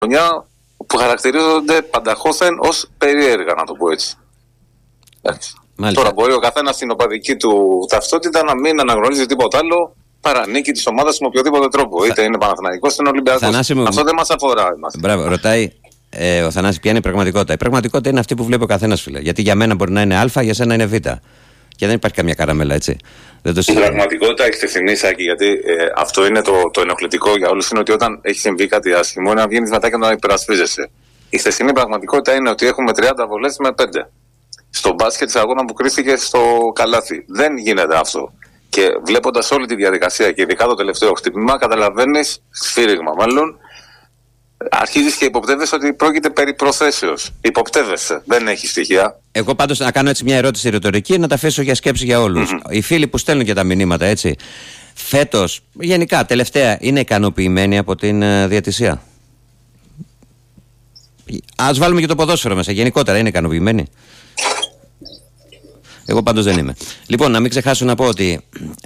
χρονιά που χαρακτηρίζονται πανταχώθεν ως περίεργα, να το πω έτσι. Τώρα μπορεί ο καθένας στην οπαδική του ταυτότητα να μην αναγνωρίζει τίποτα άλλο παρά νίκη της ομάδας με οποιοδήποτε τρόπο. Είτε είναι Παναθηναϊκός είτε είναι Ολυμπιακός. Αυτό δεν μας αφορά εμάς. Μπράβο, ρωτάει ο Θανάσης ποια είναι η πραγματικότητα. Η πραγματικότητα είναι αυτή που βλέπει ο καθένας, φίλε. Γιατί για μένα μπορεί να είναι Α, για σένα είναι Β. Και δεν υπάρχει καμιά καραμέλα, έτσι. Η πραγματικότητα έχει θυμίσει, Σάκη, γιατί αυτό είναι το ενοχλητικό για όλους. Είναι ότι όταν έχει συμβεί κάτι άσχημο, είναι να βγαίνει μετά και να υπερασπίζεσαι. Η χθεσινή πραγματικότητα είναι ότι έχουμε 30 βολές με 5. Στο μπάσκετ της αγώνα που κρίθηκε στο καλάθι. Δεν γίνεται αυτό. Και βλέποντας όλη τη διαδικασία και ειδικά το τελευταίο χτύπημα, καταλαβαίνεις, σφύριγμα μάλλον, αρχίζεις και υποπτεύεσαι ότι πρόκειται περί προθέσεως. Υποπτεύεσαι, δεν έχει στοιχεία. Εγώ πάντως να κάνω έτσι μια ερώτηση ρητορική, να τα αφήσω για σκέψη για όλους. Οι φίλοι που στέλνουν και τα μηνύματα, έτσι, φέτος, γενικά, τελευταία, είναι ικανοποιημένοι από την διαιτησία? Ας βάλουμε και το ποδόσφαιρο μέσα, γενικότερα είναι ικανοποιημένοι? Εγώ πάντως δεν είμαι. Λοιπόν, να μην ξεχάσω να πω ότι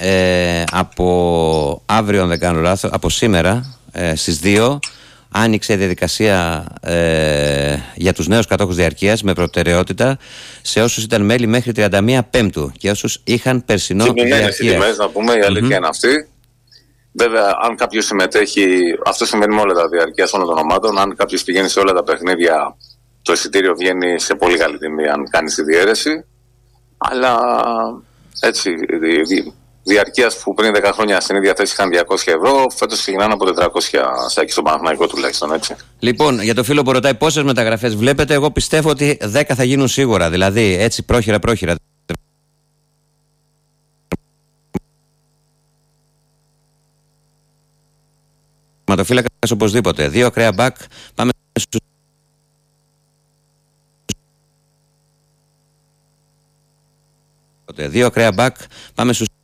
από αύριο, αν δεν κάνω λάθος, από σήμερα στις 2 άνοιξε η διαδικασία για τους νέους κατόχους διαρκείας με προτεραιότητα σε όσους ήταν μέλη μέχρι 31 Πέμπτου και όσους είχαν περσινό διαρκείας. Τιμές, να πούμε, η αλήθεια είναι αυτή. Βέβαια, αν κάποιος συμμετέχει, αυτό συμβαίνει με όλα τα διαρκείας όλων των ομάδων. Αν κάποιος πηγαίνει σε όλα τα παιχνίδια, το εισιτήριο βγαίνει σε πολύ καλή τιμή αν κάνει τη διαίρεση. Αλλά έτσι, διαρκείας που πριν 10 χρόνια στην ίδια θέση είχαν 200 ευρώ, φέτος ξεκινάνε από 400, Σάκη, στον Παναθηναϊκό τουλάχιστον, έτσι. Λοιπόν, για το φίλο που ρωτάει πόσες μεταγραφές βλέπετε, εγώ πιστεύω ότι 10 θα γίνουν σίγουρα. Δηλαδή, έτσι πρόχειρα. Ματοφύλακας οπωσδήποτε. 2 ακραία μπακ, πάμε στους 2 ακραία μπακ, πάμε στους